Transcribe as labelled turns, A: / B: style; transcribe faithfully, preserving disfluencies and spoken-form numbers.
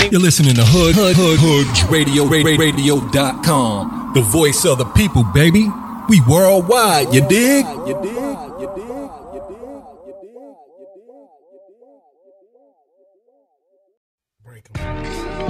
A: You're listening to Hood Hood Hood Hood Radio Radio dot com. The voice of the people, baby. We worldwide, you dig? You dig? You dig? You dig? Break 'em.